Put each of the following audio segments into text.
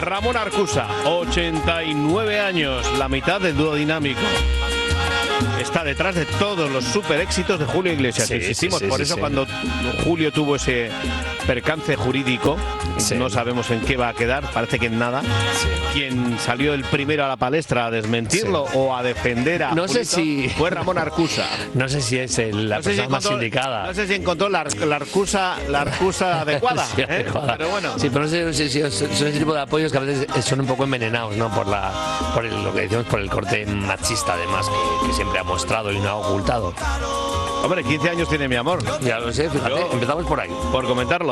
Ramón Arcusa, 89 años, la mitad del dúo dinámico. Está detrás de todos los super éxitos de Julio Iglesias. Sí, Insistimos, sí, por sí, eso sí. cuando Julio tuvo ese percance jurídico, Sí. no sabemos en qué va a quedar, parece que en nada. Sí. Quien salió el primero a la palestra a desmentirlo o a defender a No sé Julito si- fue Ramón Arcusa. No sé si es la No sé si persona más indicada. no sé si encontró la arcusa adecuada, Sí, adecuada. pero bueno. Sí, pero no sé si son ese tipo de apoyos que a veces son un poco envenenados, ¿no? Lo que decimos, por el corte machista, además, que siempre ha mostrado y no ha ocultado. Hombre, 15 años tiene mi amor, Ya lo sé, fíjate, Yo- empezamos por ahí. por comentarlo.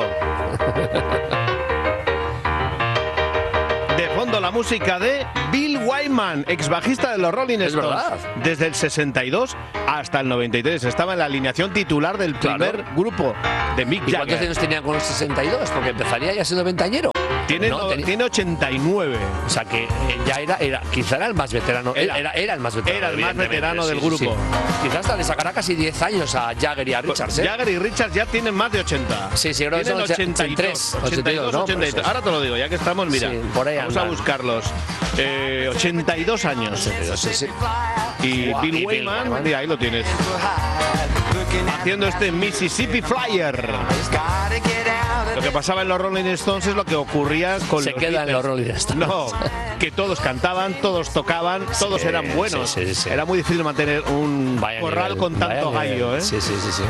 De fondo la música de Bill Wyman, ex bajista de los Rolling Es Stones. verdad. Desde el 62 hasta el 93. Estaba en la alineación titular del primer Claro. grupo de Mick ¿Y cuántos Jagger. años tenía con los 62? Porque empezaría ya siendo ventañero. Tiene, No, tenía- tiene 89. O sea que ya era quizá era el más veterano. Era el más veterano. Era el más evidentemente, veterano del sí, sí, grupo. sí. Quizás hasta le sacará casi 10 años a Jagger y a Richards, ¿eh? Jagger y Richards ya tienen más de 80. Sí, sí, creo que Tienen son 83, 82, ¿no? 83. Pues Ahora te lo digo, ya que estamos, mira. Sí, por ahí vamos a andan. buscarlos. 82 años. Sí, sí. Y Guau, Bill y Bill Wyman, Wyman. mira, ahí lo tienes. Haciendo este Mississippi Flyer. Lo que pasaba en los Rolling Stones es lo que ocurría con Se los queda en Beatles. los Rolling Stones. No, que todos cantaban, todos tocaban, todos Sí, eran buenos. sí, sí, sí. Era muy difícil mantener un Vaya corral nivel, con tanto vaya nivel. gallo, ¿eh? Sí, sí, sí, sí.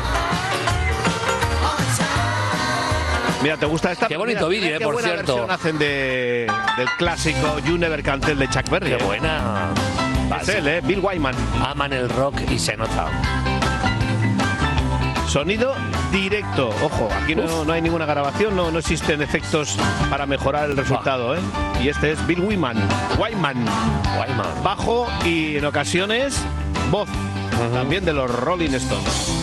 Mira, ¿te gusta esta? Qué bonito Mira, vídeo, mira qué por buena cierto. versión hacen del clásico You Never Can Tell de Chuck Berry. Qué buena. Es él, Bill Wyman. Aman el rock y se nota. Sonido directo. Ojo, aquí no hay ninguna grabación, no existen efectos para mejorar el resultado, ¿eh? Y este es Bill Wyman. Wyman. Bajo y en ocasiones voz. También de los Rolling Stones.